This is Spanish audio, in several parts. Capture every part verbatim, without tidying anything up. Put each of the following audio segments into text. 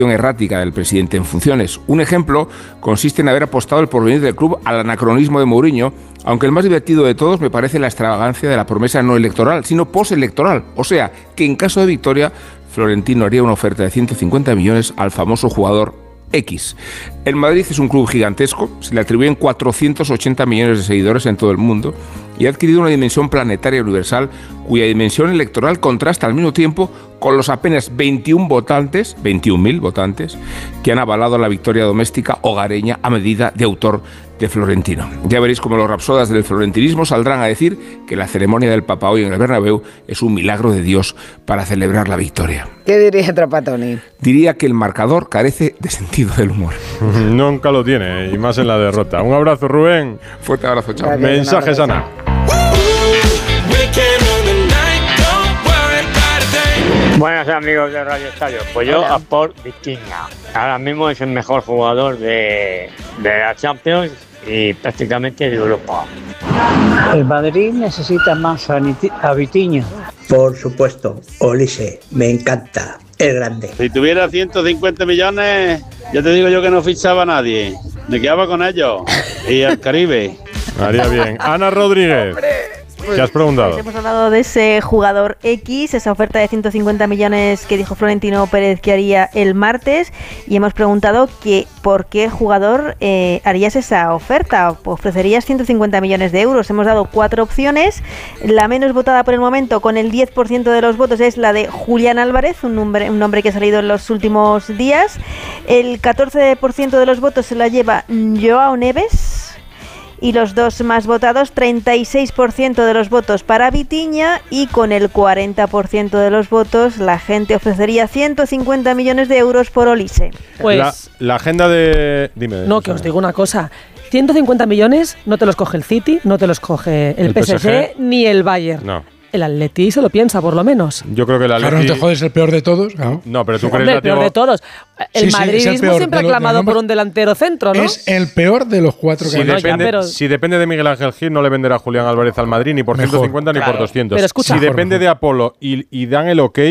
errática del presidente en funciones. Un ejemplo consiste en haber apostado el porvenir del club al anacronismo de Mourinho, aunque el más divertido de todos me parece la extravagancia de la promesa no electoral, sino postelectoral. O sea, que en caso de victoria, Florentino haría una oferta de ciento cincuenta millones al famoso jugador X. El Madrid es un club gigantesco, se le atribuyen cuatrocientos ochenta millones de seguidores en todo el mundo y ha adquirido una dimensión planetaria universal cuya dimensión electoral contrasta al mismo tiempo con los apenas veintiún votantes, veintiún mil votantes, que han avalado la victoria doméstica hogareña a medida de autor de Florentino. Ya veréis cómo los rapsodas del florentinismo saldrán a decir que la ceremonia del Papa hoy en el Bernabéu es un milagro de Dios para celebrar la victoria. ¿Qué diría Trapattoni? Diría que el marcador carece de sentido del humor. Nunca lo tiene, y más en la derrota. Un abrazo, Rubén. Fuerte abrazo, chao. Gracias, Mensajes, Ana. Buenas amigos de Radio Estadio, pues yo Hola. a por Vitinha. Ahora mismo es el mejor jugador de, de la Champions y prácticamente de Europa. El Madrid necesita más a, Niti- a Vitinha. Por supuesto, Olise, me encanta, es grande. Si tuviera ciento cincuenta millones, ya te digo yo que no fichaba a nadie. Me quedaba con ellos y al Caribe. Haría bien. Ana Rodríguez, ¿qué has preguntado? Pues hemos hablado de ese jugador X, esa oferta de ciento cincuenta millones que dijo Florentino Pérez que haría el martes, y hemos preguntado que por qué jugador eh, harías esa oferta, ofrecerías ciento cincuenta millones de euros. Hemos dado cuatro opciones, la menos votada por el momento con el diez por ciento de los votos es la de Julián Álvarez, un nombre, un nombre que ha salido en los últimos días. El catorce por ciento de los votos se la lleva Joao Neves. Y los dos más votados, treinta y seis por ciento de los votos para Vitinha, y con el cuarenta por ciento de los votos la gente ofrecería ciento cincuenta millones de euros por Olise. Pues La, la agenda de... Dime. no, que os digo una cosa. ciento cincuenta millones no te los coge el City, no te los coge el, ¿El P S G, P S G? ni el Bayern. No. El Atleti se lo piensa, por lo menos. Yo creo que el Claro, Atleti... no te jodes, el peor de todos. Claro. No, pero tú crees Hombre, el peor Látigo- de todos. El Sí, sí, es el madridismo peor siempre ha de lo- clamado de lo- por un delantero centro, ¿no? Es el peor de los cuatro que Si hay. No, ya, depende, pero- si depende de Miguel Ángel Gil, no le venderá Julián Álvarez al Madrid ni por Mejor, ciento cincuenta ni claro. por doscientos. Pero escucha. si Mejor, depende mejor. de Apolo y, y dan el ok,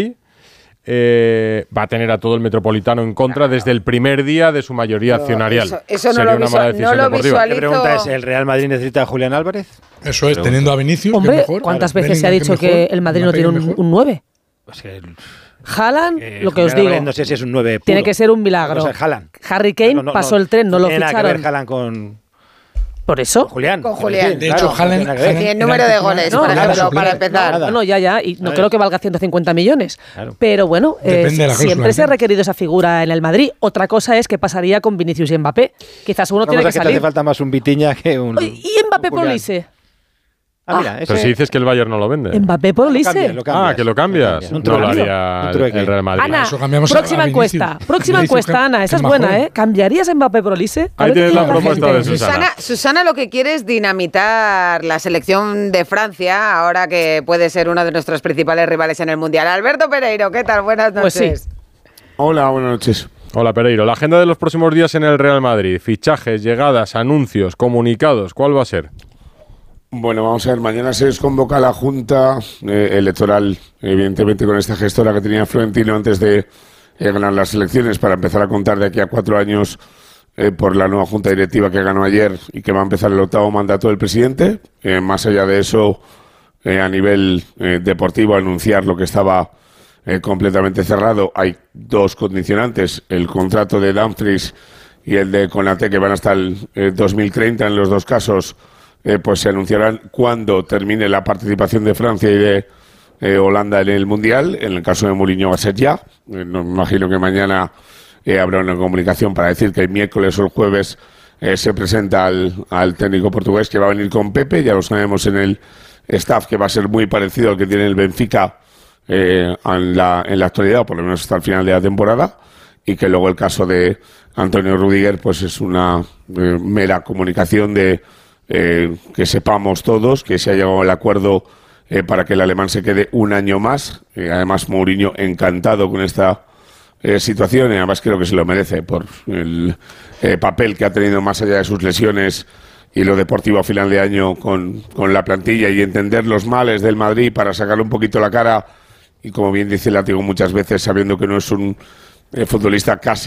eh, va a tener a todo el Metropolitano en contra desde el primer día de su mayoría No, accionarial. eso- eso no Sería lo una visua- mala no decisión lo deportiva. visualizo. La pregunta es, ¿el Real Madrid necesita a Julián Álvarez? Eso es, teniendo a Vinicius, que Hombre, es mejor. ¿cuántas Claro, veces se ha Bellingham, dicho que es que mejor, el Madrid no Mbappé, tiene que es un, mejor. un nueve? Pues que el- Haaland, eh, lo que os Julián digo, Álvarez no sé si es un nueve puro. tiene que ser un milagro. O sea, Haaland. Harry Kane No, no, pasó no, el tren, no lo tiene nada que ficharon. ver Haaland con, Por eso. con Julián. Con quiero Julián. decir, De hecho, claro, no Haaland- tiene nada que ver. Y el Haaland número era de titular. goles, No, por nada, ejemplo, suplente. para empezar. Nada. No, no, ya, ya. Y no A creo ver. que valga ciento cincuenta millones. Claro. Pero bueno, eh, Depende de la siempre cláusula, se ha ¿no? requerido esa figura en el Madrid. Otra cosa es qué pasaría con Vinicius y Mbappé. Quizás uno Vamos tiene a que que te hace salir. falta más un Vitinha que un... Oye, ¿y Mbappé un por Julián. Olise? Ah, mira, ese... Pero si dices que el Bayern no lo vende. Mbappé por Lo Olise. cambias, lo cambias. Ah, que lo cambias. Un No lo trueque. haría Un el, trueque. el Real Madrid. Ana, Eso cambiamos a- próxima a Vinicius. encuesta. Próxima Le dice encuesta, que- Ana. que Esa es mejor. buena, ¿eh? ¿Cambiarías a Mbappé por Olise? A Ahí ver tienes qué la dice propuesta gente. de Susana. Susana, Susana lo que quiere es dinamitar la selección de Francia, ahora que puede ser uno de nuestros principales rivales en el Mundial. Alberto Pereiro, ¿qué tal? Buenas Pues noches. sí. Hola, buenas noches. Hola, Pereiro. La agenda de los próximos días en el Real Madrid. Fichajes, llegadas, anuncios, comunicados. ¿Cuál va a ser? Bueno, vamos a ver, mañana se desconvoca la Junta eh, Electoral, evidentemente con esta gestora que tenía Florentino antes de eh, ganar las elecciones, para empezar a contar de aquí a cuatro años eh, por la nueva Junta Directiva que ganó ayer y que va a empezar el octavo mandato del presidente. Eh, más allá de eso, eh, a nivel eh, deportivo, anunciar lo que estaba eh, completamente cerrado. Hay dos condicionantes, el contrato de Dumfries y el de Konaté, que van hasta el eh, dos mil treinta en los dos casos. Eh, pues se anunciarán cuando termine la participación de Francia y de eh, Holanda en el Mundial. En el caso de Mourinho va a ser ya. Eh, no, me imagino que mañana eh, habrá una comunicación para decir que el miércoles o el jueves eh, se presenta al, al técnico portugués, que va a venir con Pepe. Ya lo sabemos en el staff, que va a ser muy parecido al que tiene el Benfica eh, en, la, en la actualidad, o por lo menos hasta el final de la temporada. Y que luego el caso de Antonio Rüdiger pues es una eh, mera comunicación de Eh, que sepamos todos que se ha llegado al acuerdo eh, para que el alemán se quede un año más. Eh, además, Mourinho encantado con esta eh, situación, y además creo que se lo merece por el eh, papel que ha tenido más allá de sus lesiones y lo deportivo a final de año con, con la plantilla, y entender los males del Madrid para sacarle un poquito la cara, y como bien dice Látigo muchas veces, sabiendo que no es un eh, futbolista casi